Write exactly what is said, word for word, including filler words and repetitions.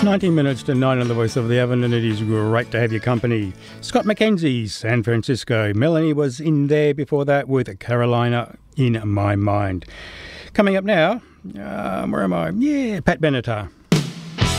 nineteen minutes to nine on the Voice of the Oven, and it is great to have your company. Scott McKenzie, San Francisco. Melanie was in there before that with Carolina in My Mind. Coming up now, um, where am I? Yeah, Pat Benatar.